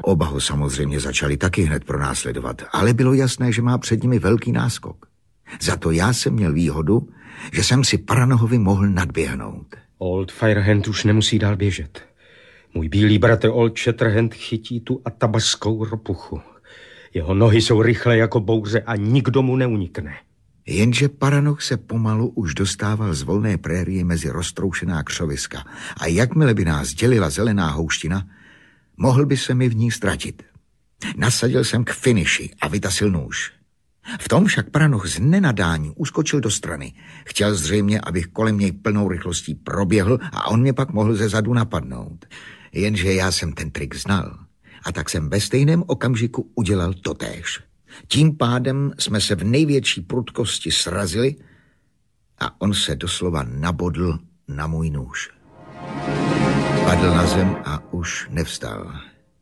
Oba ho samozřejmě začali taky hned pronásledovat, ale bylo jasné, že má před nimi velký náskok. Za to já jsem měl výhodu, že jsem si Paranohovi mohl nadběhnout. Old Firehand už nemusí dál běžet. Můj bílý bratr Old Shatterhand chytí tu atabaskou ropuchu. Jeho nohy jsou rychlé jako bouře a nikdo mu neunikne. Jenže Paranoh se pomalu už dostával z volné prérie mezi roztroušená křoviska a jakmile by nás dělila zelená houština, mohl by se mi v ní ztratit. Nasadil jsem k finiši a vytasil nůž. V tom však Paranoh z nenadání uskočil do strany. Chtěl zřejmě, abych kolem něj plnou rychlostí proběhl a on mě pak mohl ze zadu napadnout. Jenže já jsem ten trik znal a tak jsem ve stejném okamžiku udělal totéž. Tím pádem jsme se v největší prudkosti srazili a on se doslova nabodl na můj nůž. Padl na zem a už nevstal.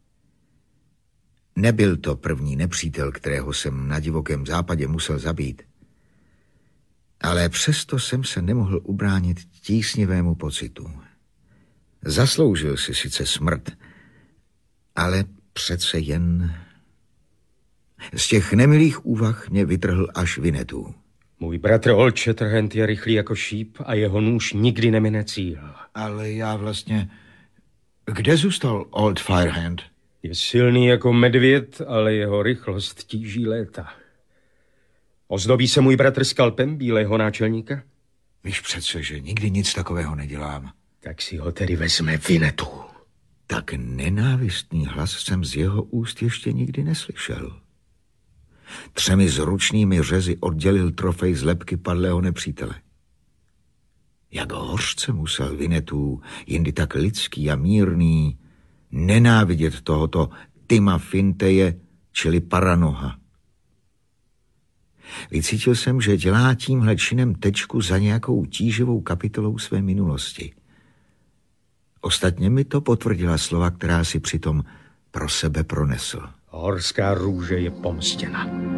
Nebyl to první nepřítel, kterého jsem na divokém západě musel zabít. Ale přesto jsem se nemohl ubránit tísnivému pocitu. Zasloužil si sice smrt, ale přece jen... Z těch nemilých úvah mě vytrhl až Winnetou. Můj bratr Old Shatterhand je rychlý jako šíp a jeho nůž nikdy nemine cíl. Ale já vlastně... Kde zůstal Old Firehand? Je silný jako medvěd, ale jeho rychlost tíží léta. Ozdobí se můj bratr skalpem bílého náčelníka? Víš přece, že nikdy nic takového nedělám. Tak si ho tedy vezme Winnetou. Tak nenávistný hlas jsem z jeho úst ještě nikdy neslyšel. 3 zručnými řezy oddělil trofej z lebky padlého nepřítele. Jak hořce musel Winnetou, jindy tak lidský a mírný, nenávidět tohoto Tima Finteje, čili Paranoha. Vycítil jsem, že dělá tímhle činem tečku za nějakou tíživou kapitolou své minulosti. Ostatně mi to potvrdila slova, která si přitom pro sebe pronesl. Horská růže je pomstěna.